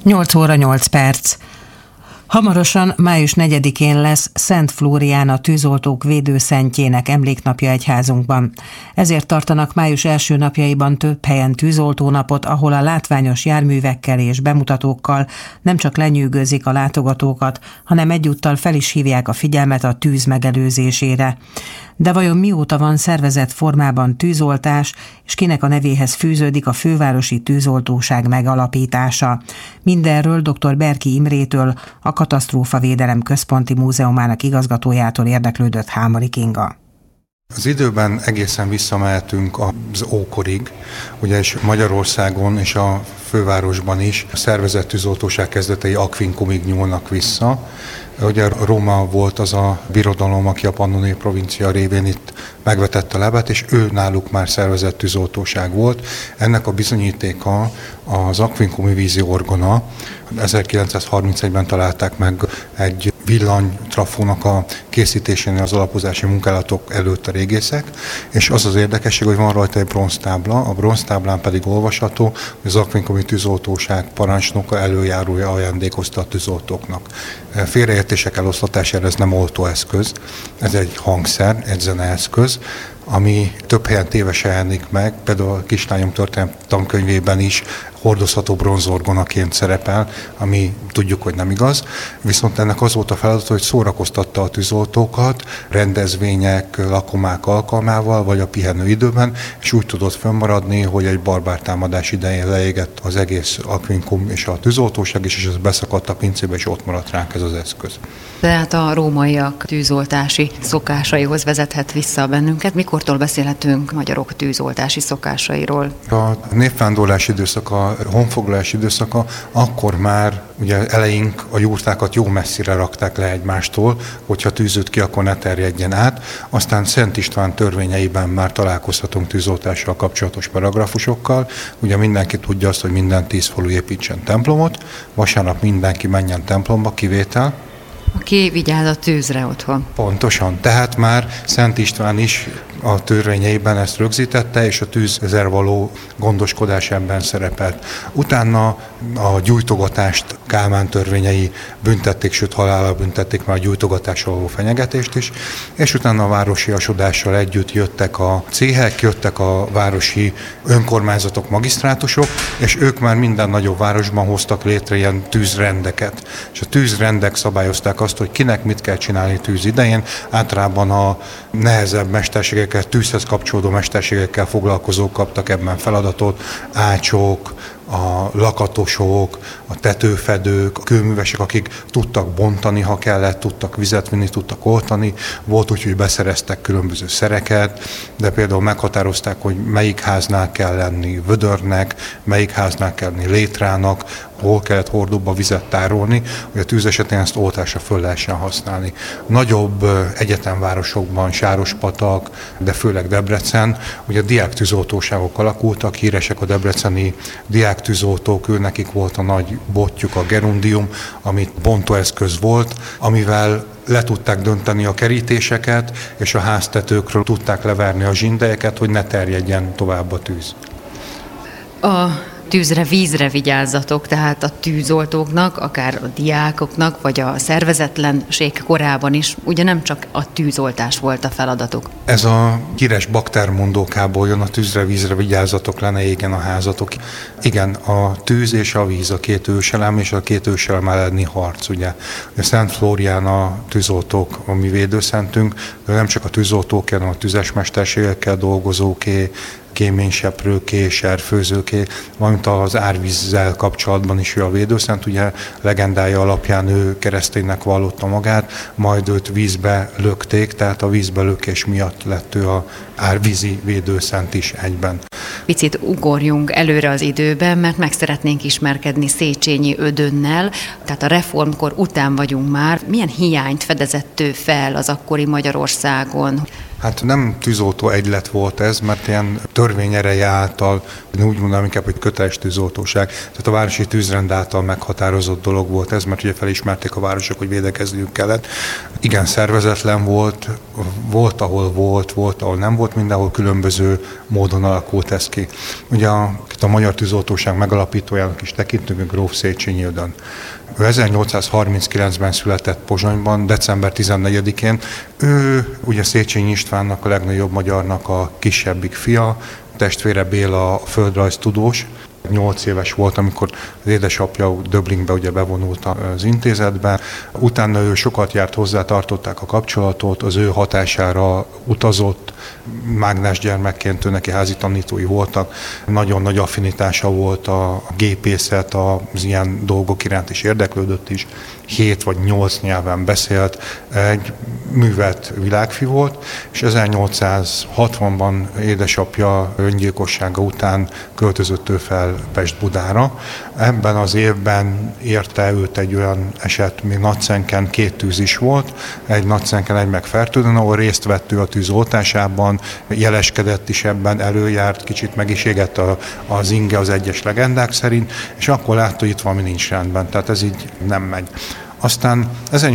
8 óra 8 perc. Hamarosan május 4-én lesz Szent Flórián, a tűzoltók védőszentjének emléknapja egyházunkban. Ezért tartanak május első napjaiban több helyen tűzoltónapot, ahol a látványos járművekkel és bemutatókkal nem csak lenyűgözik a látogatókat, hanem egyúttal fel is hívják a figyelmet a tűz megelőzésére. De vajon mióta van szervezett formában tűzoltás, és kinek a nevéhez fűződik a fővárosi tűzoltóság megalapítása? Mindenről dr. Berki Imrétől, a Katasztrófavédelem Központi Múzeumának igazgatójától érdeklődött Hámori Kinga. Az időben egészen visszamehetünk az ókorig, ugye és Magyarországon és a fővárosban is a szervezett tűzoltóság kezdetei Aquincumig nyúlnak vissza. Ugye Róma volt az a birodalom, aki a Pannoni provincia révén itt megvetette a lebet, és ő náluk már szervezett tűzoltóság volt. Ennek a bizonyítéka az Aquincumi vízi orgona. 1931-ben találták meg egy villanytrafónak a készítésénél az alapozási munkálatok előtt a régészek, és az az érdekesség, hogy van rajta egy bronztábla, a bronztáblán pedig olvasható, hogy az Aquincumi tűzoltóság parancsnoka előjárója ajándékozta a tűzoltóknak. Félreértések eloszlatására ez nem oltóeszköz, ez egy hangszer, egy zeneeszköz, ami több helyen tévesen jelenik meg, például a kislányom történelmi tankönyvében is hordozható bronzorgonaként szerepel, ami tudjuk, hogy nem igaz. Viszont ennek az volt a feladat, hogy szórakoztatta a tűzoltókat rendezvények, lakomák alkalmával, vagy a pihenő időben, és úgy tudott fönnmaradni, hogy egy barbár támadás idején leégett az egész Aquincum és a tűzoltóság is, és ez beszakadt a pincébe, és ott maradt ránk ez az eszköz. Tehát a rómaiak tűzoltási szokásaihoz vezethet vissza bennünket. Mikortól beszélhetünk magyarok tűzoltási szokásairól? A népvándorlás időszaka, a honfoglalás időszaka, akkor már ugye eleink a jurtákat jó messzire rakták le egymástól, hogyha tűzött ki, akkor ne terjedjen át. Aztán Szent István törvényeiben már találkozhatunk tűzoltással kapcsolatos paragrafusokkal. Ugye mindenki tudja azt, hogy minden 10 falu építsen templomot, vasárnap mindenki menjen templomba, kivétel. Aki vigyáz a tűzre otthon. Pontosan. Tehát már Szent István is a törvényeiben ezt rögzítette, és a tűzzel való gondoskodás ebben szerepelt. Utána a gyújtogatást Kálmán törvényei büntették, sőt halállal büntették már a gyújtogatással való fenyegetést is, és utána a városiasodással együtt jöttek a céhek, jöttek a városi önkormányzatok, magisztrátusok, és ők már minden nagyobb városban hoztak létre ilyen tűzrendeket. És a tűzrendek szabályozták azt, hogy kinek mit kell csinálni tűz idején. Általában a nehezebb mesterségekkel, tűzhez kapcsolódó mesterségekkel foglalkozók kaptak ebben feladatot, ácsok, a lakatosok, a tetőfedők, a kőművesek, akik tudtak bontani, ha kellett, tudtak vizet vinni, tudtak oltani. Volt úgy, hogy beszereztek különböző szereket, de például meghatározták, hogy melyik háznál kell lenni vödörnek, melyik háznál kell lenni létrának, hol kellett hordóba vizet tárolni, hogy a tűz esetén ezt oltásra föl lehessen használni. Nagyobb egyetemvárosokban, Sárospatak, de főleg Debrecen, ugye diáktűzoltóságok alakultak, híresek a debreceni diáktűzoltók, nekik volt a nagy botjuk, a gerundium, amit bontóeszköz volt, amivel le tudták dönteni a kerítéseket, és a háztetőkről tudták leverni a zsindelyeket, hogy ne terjedjen tovább a tűz. A tűzre, vízre vigyázzatok, tehát a tűzoltóknak, akár a diákoknak, vagy a szervezetlenség korában is, ugye nem csak a tűzoltás volt a feladatuk. Ez a híres baktermondókából jön, a tűzre, vízre vigyázzatok, le ne égjen a házatok. Igen, a tűz és a víz, a két őselem, és a két őselem elleni harc, ugye. Szent Flórián a tűzoltók, a mi védőszentünk, de nem csak a tűzoltók, hanem a tüzes mesterségekkel dolgozóké, kéményseprőké, serfőzőké, valamint az árvízzel kapcsolatban is ő a védőszent, ugye legendája alapján ő kereszténynek vallotta magát, majd őt vízbe lökték, tehát a vízbe lökés miatt lett ő a árvízi védőszent is egyben. Picit ugorjunk előre az időben, mert meg szeretnénk ismerkedni Széchenyi Ödönnel, tehát a reformkor után vagyunk már. Milyen hiányt fedezett ő fel az akkori Magyarországon? Hát nem tűzoltó egylet volt ez, mert ilyen törvény ereje által, úgy mondanám inkább, hogy köteles tűzoltóság. Tehát a városi tűzrend által meghatározott dolog volt ez, mert ugye felismerték a városok, hogy védekezniük kellett. Igen, szervezetlen volt, ahol volt, ahol nem volt, mindenhol különböző módon alakult ez ez ki. Ugye a magyar tűzoltóság megalapítójának is tekintünk, gróf Széchenyi Ödön. Ő 1839-ben született Pozsonyban, december 14-én. Ő ugye Széchenyi Istvánnak, a legnagyobb magyarnak a kisebbik fia, testvére Béla földrajztudós. 8 éves volt, amikor az édesapja Döblingbe ugye bevonult az intézetbe. Utána ő sokat járt hozzá, tartották a kapcsolatot, az ő hatására utazott, mágnás gyermekként ő neki házi tanítói voltak. Nagyon nagy affinitása volt a gépészet, az ilyen dolgok iránt is érdeklődött is. 7 vagy 8 nyelven beszélt, egy művelt világfi volt, és 1860-ban édesapja öngyilkossága után költözött ő fel Pest-Budára. Ebben az évben érte őt egy olyan eset, még Nagyszenken 2 tűz is volt, egy Nagyszenken, egy meg Fertődön, ahol részt vett ő a tűz oltásában, jeleskedett is ebben, előjárt, kicsit meg is égett az inge az egyes legendák szerint, és akkor látta, hogy itt valami nincs rendben, tehát ez így nem megy. Aztán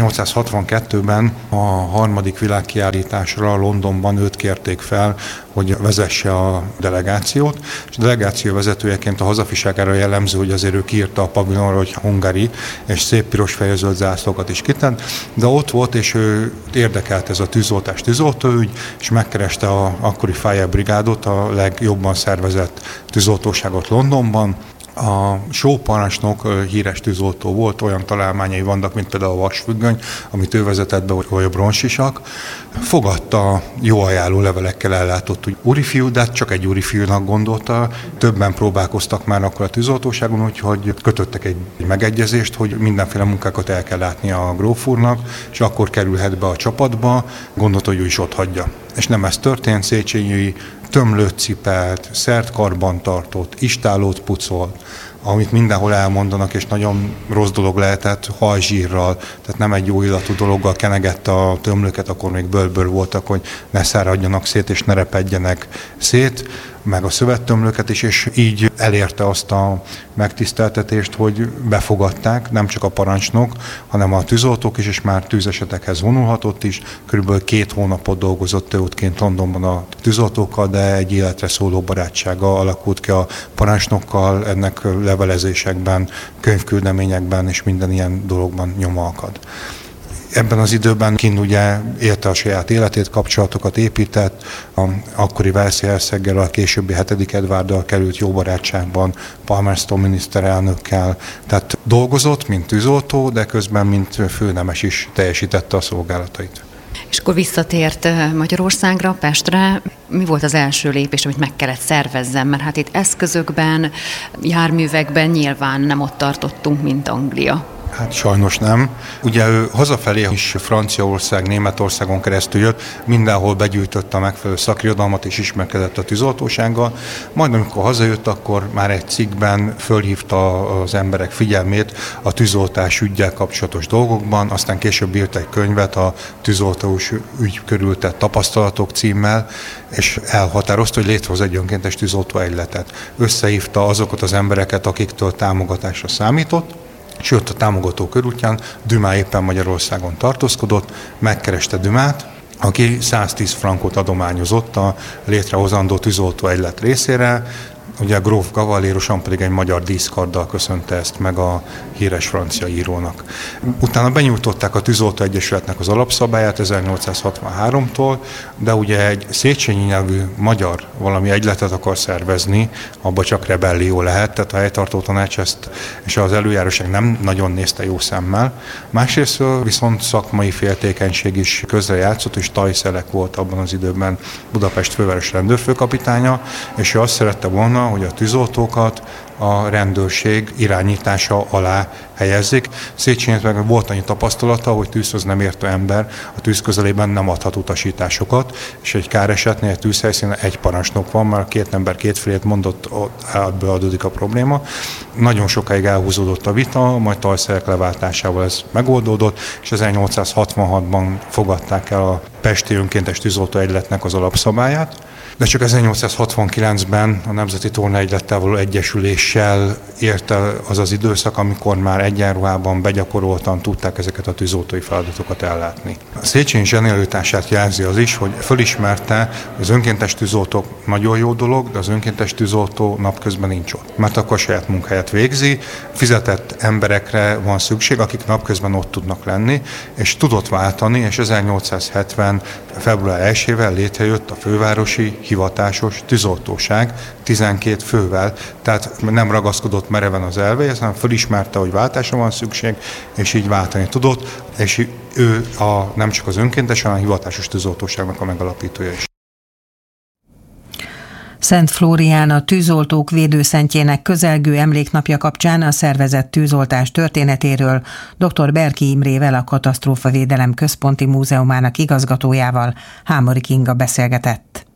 1862-ben a harmadik világkiállításra Londonban őt kérték fel, hogy vezesse a delegációt, és a delegáció vezetőjeként a hazafiságára jellemző, hogy azért ő kiírta a pavilonra, hogy Hungary, és szép piros fehér-zöld zászlókat is kitett, de ott volt, és ő érdekelt ez a tűzoltás, tűzoltóügy, és megkereste a akkori Fire Brigádot, a legjobban szervezett tűzoltóságot Londonban. A sóparancsnok híres tűzoltó volt, olyan találmányai vannak, mint például a vasfüggöny, amit ő vezetett be, vagy a bronzsisak. Fogadta jó ajánló levelekkel ellátott úgy úrifiú, de csak egy úrifiúnak gondolta. Többen próbálkoztak már akkor a tűzoltóságon, úgyhogy kötöttek egy megegyezést, hogy mindenféle munkákat el kell látni a gróf úrnak, és akkor kerülhet be a csapatba, gondolta, hogy ő is ott hagyja. És nem ez történt, Széchenyi tömlőt cipelt, szert karban tartott, istálót pucolt, amit mindenhol elmondanak, és nagyon rossz dolog lehetett, hajzsírral, tehát nem egy jó illatú dologgal kenegette a tömlőket, akkor még bőr voltak, hogy ne száradjanak szét, és ne repedjenek szét, meg a szövettömlőket is, és így elérte azt a megtiszteltetést, hogy befogadták, nem csak a parancsnok, hanem a tűzoltók is, és már tűzesetekhez vonulhatott is. Körülbelül 2 hónapot dolgozott ő ottként Londonban a tűzoltókkal, de egy életre szóló barátsága alakult ki a parancsnokkal, ennek levelezésekben, könyvküldeményekben és minden ilyen dologban nyoma akad. Ebben az időben kint ugye élte a saját életét, kapcsolatokat épített, akkori Walesi herceggel, a későbbi 7. Edwarddal került jó barátságban, Palmerston miniszterelnökkel, tehát dolgozott, mint tűzoltó, de közben, mint főnemes is teljesítette a szolgálatait. És akkor visszatért Magyarországra, Pestre. Mi volt az első lépés, amit meg kellett szervezzen? Mert hát itt eszközökben, járművekben nyilván nem ott tartottunk, mint Anglia. Hát sajnos nem. Ugye ő hazafelé is Franciaország, Németországon keresztül jött, mindenhol begyűjtötte a megfelelő szakirodalmat és ismerkedett a tűzoltósággal. Majd amikor hazajött, akkor már egy cikkben fölhívta az emberek figyelmét a tűzoltás üggyel kapcsolatos dolgokban, aztán később írt egy könyvet a tűzoltós ügy körül tett tapasztalatok címmel, és elhatározta, hogy létrehoz egy önkéntes tűzoltó egyletet. Összehívta azokat az embereket, akiktől támogatásra számított, sőt, a támogató körútján Dumas éppen Magyarországon tartózkodott, megkereste Dumát, aki 110 frankot adományozott a létrehozandó tűzoltó egylet részére. Ugye a gróf Gavallérosan pedig egy magyar díszkarddal köszönte ezt meg a híres francia írónak. Utána benyújtották a Tűzoltó Egyesületnek az alapszabályát 1863-tól, de ugye egy Széchenyi nyelvű magyar valami egyletet akar szervezni, abba csak rebellió lehet, tehát a helytartó tanács ezt és az előjáróság nem nagyon nézte jó szemmel. Másrészt viszont szakmai féltékenység is közrejátszott, és Tajszelek volt abban az időben Budapest főváros rendőrfőkapitánya, és ő azt szerette volna, hogy a tűzoltókat a rendőrség irányítása alá helyezzék. Széchenyinek meg volt annyi tapasztalata, hogy tűzhöz nem értő ember a tűz közelében nem adhat utasításokat, és egy káresetnél, egy tűzhelyszínen egy parancsnok van, mert 2 ember 2 félét mondott, ebből adódik a probléma. Nagyon sokáig elhúzódott a vita, majd Tajszelek leváltásával ez megoldódott, és 1866-ban fogadták el a Pesti Önkéntes Tűzoltó Egyletnek az alapszabályát, de csak 1869-ben a Nemzeti Tornaegylettel való egyesüléssel ért el az az időszak, amikor már egyenruhában begyakoroltan tudták ezeket a tűzoltói feladatokat ellátni. A Széchenyi zsenialitását jelzi az is, hogy fölismerte, hogy az önkéntes tűzoltók nagyon jó dolog, de az önkéntes tűzoltó napközben nincs ott. Mert akkor saját munkáját végzi, fizetett emberekre van szükség, akik napközben ott tudnak lenni, és tudott váltani, és 1870. február 1-ével létrejött a fővárosi hivatásos tűzoltóság 12 fővel, tehát nem ragaszkodott mereven az elvéhez, hanem fölismerte, hogy váltásra van szükség, és így váltani tudott, és ő nem csak az önkéntes, hanem a hivatásos tűzoltóságnak a megalapítója is. Szent Flórián a tűzoltók védőszentjének közelgő emléknapja kapcsán a szervezett tűzoltás történetéről dr. Berki Imrével, a Katasztrófavédelem Központi Múzeumának igazgatójával Hámori Kinga beszélgetett.